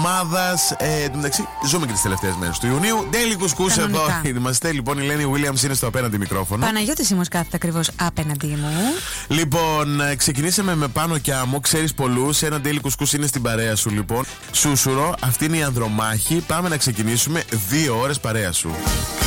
εβδομάδας. Εντάξει, ζούμε και τις τελευταίες μέρες του Ιουνίου. Daily Κουσκούς εδώ είμαστε. Λοιπόν, η Λένη Williams είναι στο απέναντι μικρόφωνο. Παναγιώτης Σίμος κάθεται ακριβώς απέναντί μου. Λοιπόν, ξεκινήσαμε με Πάνο και Άμμο. Ξέρεις πολλούς. Ένα Daily Κουσκούς είναι στην παρέα σου, λοιπόν. Σούσουρο, αυτή είναι η Ανδρομάχη. Πάμε να ξεκινήσουμε 2 ώρες παρέα σου.